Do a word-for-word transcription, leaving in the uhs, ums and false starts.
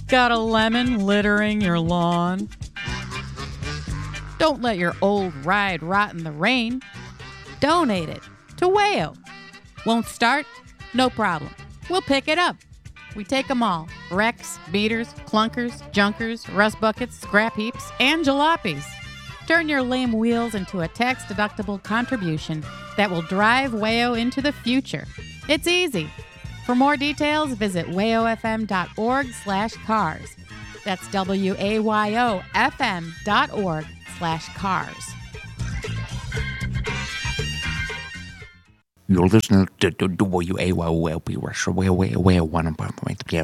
Got a lemon littering your lawn? Don't let your old ride rot in the rain. Donate it to Wayo. Won't start? No problem. We'll pick it up. We take them all. Wrecks, beaters, clunkers, junkers, rust buckets, scrap heaps, and jalopies. Turn your lame wheels into a tax-deductible contribution that will drive Wayo into the future. It's easy. For more details, visit wayofm.org slash cars. That's W-A-Y-O-F-M dot org slash cars. You're listening to W A Y O L P Russia, way, way, way, one point.